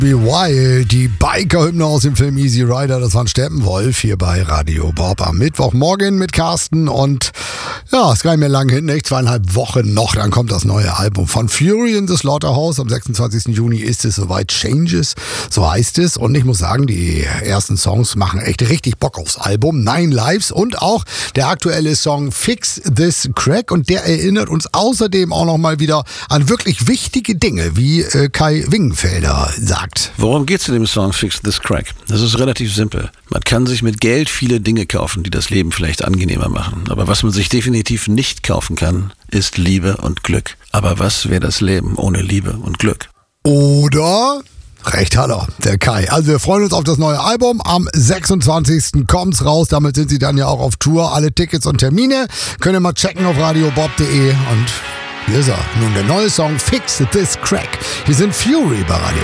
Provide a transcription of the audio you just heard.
Wie Wild, die Biker-Hymne aus dem Film Easy Rider, das war ein Steppenwolf hier bei Radio Bob am Mittwochmorgen mit Carsten und ja, ist gar nicht mehr lang hin, nicht? 2,5 Wochen noch, dann kommt das neue Album von Fury in the Slaughterhouse. Am 26. Juni ist es soweit, Changes, so heißt es. Und ich muss sagen, die ersten Songs machen echt richtig Bock aufs Album. 9 Lives und auch der aktuelle Song Fix This Crack, und der erinnert uns außerdem auch nochmal wieder an wirklich wichtige Dinge, wie Kai Wingenfelder sagt. Worum geht's in dem Song Fix This Crack? Das ist relativ simpel. Man kann sich mit Geld viele Dinge kaufen, die das Leben vielleicht angenehmer machen. Aber was man sich definitiv nicht kaufen kann, ist Liebe und Glück. Aber was wäre das Leben ohne Liebe und Glück? Oder? Recht hat er, der Kai. Also wir freuen uns auf das neue Album. Am 26. kommt's raus. Damit sind sie dann ja auch auf Tour. Alle Tickets und Termine könnt ihr mal checken auf radiobob.de. Und hier ist er. Nun der neue Song Fix This Crack. Hier sind Fury bei Radio.